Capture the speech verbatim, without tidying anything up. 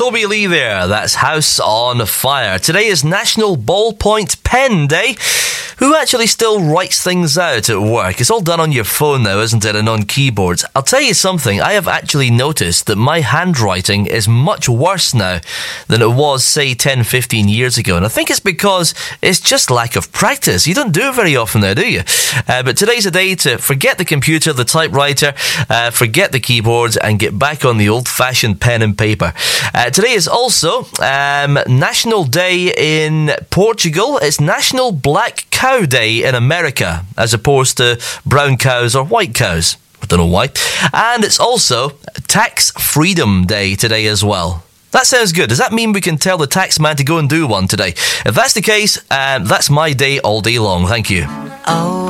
Toby Lee there. That's House on Fire. Today is National Ballpoint Pen Day. Who actually still writes things out at work? It's all done on your phone now, isn't it, and on keyboards. I'll tell you something, I have actually noticed that my handwriting is much worse now than it was, say, ten, fifteen years ago. And I think it's because it's just lack of practice. You don't do it very often now, do you? Uh, but today's a day to forget the computer, the typewriter, uh, forget the keyboards, and get back on the old-fashioned pen and paper. Uh, today is also um, National Day in Portugal. It's National Black Cow Day in America, as opposed to brown cows or white cows. I don't know why. And it's also Tax Freedom Day today as well. That sounds good. Does that mean we can tell the tax man to go and do one today? If that's the case, um, that's my day all day long. Thank you. Oh.